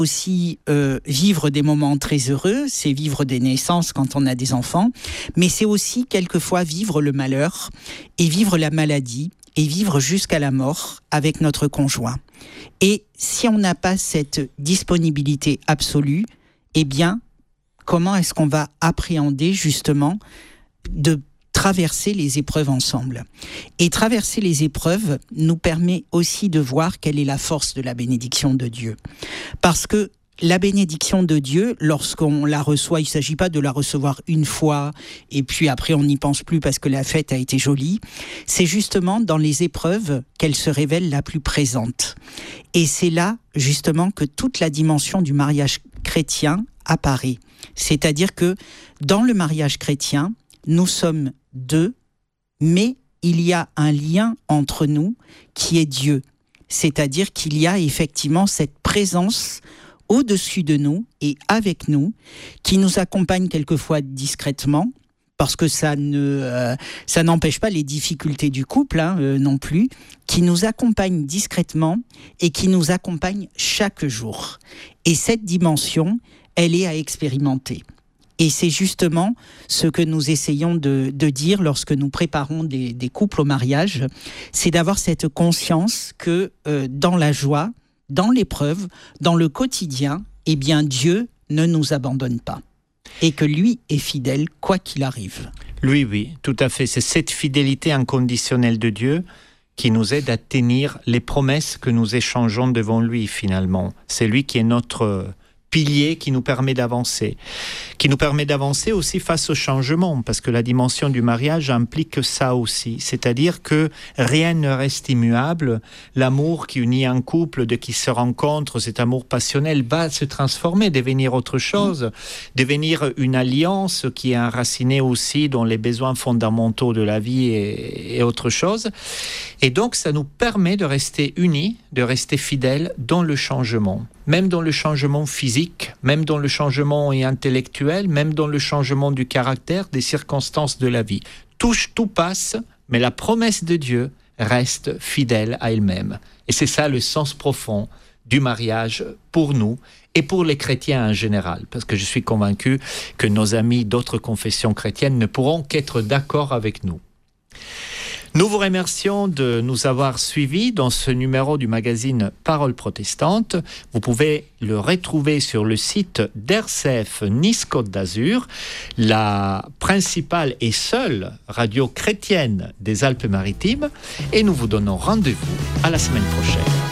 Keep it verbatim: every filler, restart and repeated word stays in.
aussi euh, vivre des moments très heureux, c'est vivre des naissances quand on a des enfants, mais c'est aussi quelquefois vivre le malheur et vivre la maladie et vivre jusqu'à la mort avec notre conjoint. Et si on n'a pas cette disponibilité absolue, eh bien, comment est-ce qu'on va appréhender justement de traverser les épreuves ensemble? Et traverser les épreuves nous permet aussi de voir quelle est la force de la bénédiction de Dieu. Parce que la bénédiction de Dieu, lorsqu'on la reçoit, il ne s'agit pas de la recevoir une fois et puis après on n'y pense plus parce que la fête a été jolie. C'est justement dans les épreuves qu'elle se révèle la plus présente. Et c'est là justement que toute la dimension du mariage chrétien apparaît. C'est-à-dire que dans le mariage chrétien, nous sommes deux, mais il y a un lien entre nous qui est Dieu. C'est-à-dire qu'il y a effectivement cette présence au-dessus de nous et avec nous, qui nous accompagne quelquefois discrètement, parce que ça ne, euh, ça n'empêche pas les difficultés du couple hein, euh, non plus, qui nous accompagne discrètement et qui nous accompagne chaque jour. Et cette dimension, elle est à expérimenter. Et c'est justement ce que nous essayons de, de dire lorsque nous préparons des, des couples au mariage, c'est d'avoir cette conscience que euh, dans la joie, dans l'épreuve, dans le quotidien, eh bien Dieu ne nous abandonne pas. Et que lui est fidèle, quoi qu'il arrive. Oui, oui, tout à fait. C'est cette fidélité inconditionnelle de Dieu qui nous aide à tenir les promesses que nous échangeons devant lui, finalement. C'est lui qui est notre pilier qui nous permet d'avancer. Qui nous permet d'avancer aussi face au changement, parce que la dimension du mariage implique ça aussi. C'est-à-dire que rien ne reste immuable. L'amour qui unit un couple, de qui se rencontre, cet amour passionnel, va se transformer, devenir autre chose, devenir une alliance qui est enracinée aussi dans les besoins fondamentaux de la vie et, et autre chose. Et donc, ça nous permet de rester unis, de rester fidèles dans le changement. Même dans le changement physique, même dans le changement intellectuel, même dans le changement du caractère, des circonstances de la vie. Tout, tout passe, mais la promesse de Dieu reste fidèle à elle-même. Et c'est ça le sens profond du mariage pour nous et pour les chrétiens en général. Parce que je suis convaincu que nos amis d'autres confessions chrétiennes ne pourront qu'être d'accord avec nous. Nous vous remercions de nous avoir suivis dans ce numéro du magazine Parole protestante. Vous pouvez le retrouver sur le site d'R C F Nice-Côte d'Azur, la principale et seule radio chrétienne des Alpes-Maritimes. Et nous vous donnons rendez-vous à la semaine prochaine.